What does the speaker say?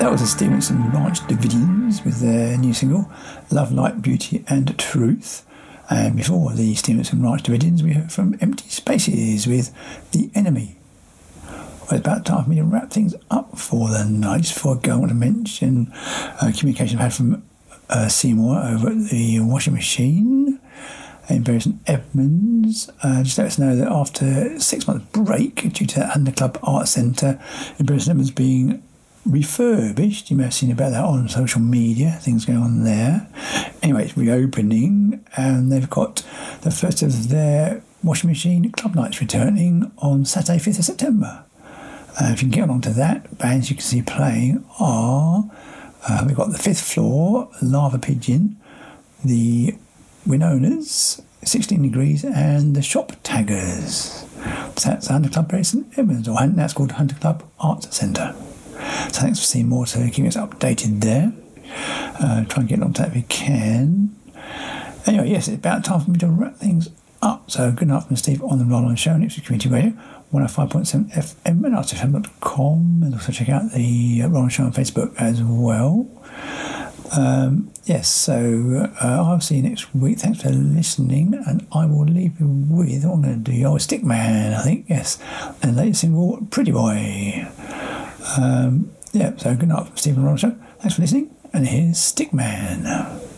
That was the Stevenson Ranch Davidians with their new single, Love, Light, Beauty and Truth. And before the Stevenson Ranch Davidians, we heard from Empty Spaces with The Enemy. Well, it's about time for me to wrap things up for the night. Before I go, I want to mention communication I've had from Seymour over at the washing machine in Bury Edmunds. Just let us know that after 6 months break due to that Hunter Club Art Centre in Bury Edmunds being refurbished, you may have seen about that on social media, things going on there. Anyway, it's reopening and they've got the first of their washing machine club nights returning on Saturday 5th of September. If you can get along to that, bands you can see playing are we've got the Fifth Floor, Lava Pigeon, the Winonas, 16 Degrees and the Shop Taggers. So that's Hunter Club Bury St Edmunds, or that's called Hunter Club Arts Centre. So thanks for seeing more to keep us updated there. Try and get along to that if you can. Anyway, yes, it's about time for me to wrap things up. So good night from Steve on the Roll-On Show, next week Community Radio, 105.7 FM and RTFM.com, and also check out the Roll-On Show on Facebook as well. Yes, so I'll see you next week. Thanks for listening, and I will leave you with what I'm going to do. Oh, Stickman, I think, yes, and latest single, Pretty Boy. So good night from Stephen Roll Show. Thanks for listening, and here's Stickman.